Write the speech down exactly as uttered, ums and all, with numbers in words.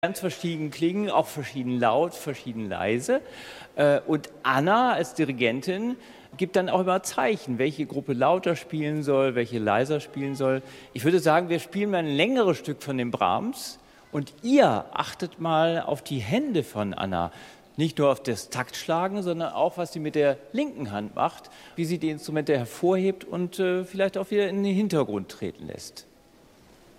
Ganz verschieden klingen, auch verschieden laut, verschieden leise. Und Anna als Dirigentin gibt dann auch immer Zeichen, welche Gruppe lauter spielen soll, welche leiser spielen soll. Ich würde sagen, wir spielen mal ein längeres Stück von dem Brahms und ihr achtet mal auf die Hände von Anna. Nicht nur auf das Taktschlagen, sondern auch, was sie mit der linken Hand macht, wie sie die Instrumente hervorhebt und äh, vielleicht auch wieder in den Hintergrund treten lässt.